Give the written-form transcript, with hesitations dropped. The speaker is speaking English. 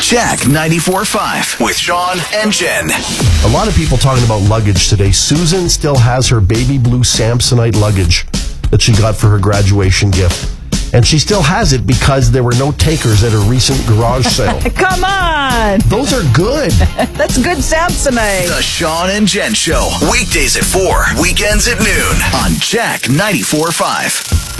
Jack 94.5 with Sean and Jen. A lot of people talking about luggage today. Susan still has her baby blue Samsonite luggage that she got for her graduation gift. And she still has it because there were no takers at her recent garage sale. Come on! Those are good. That's good Samsonite. The Sean and Jen Show. Weekdays at 4, weekends at noon on Jack 94.5.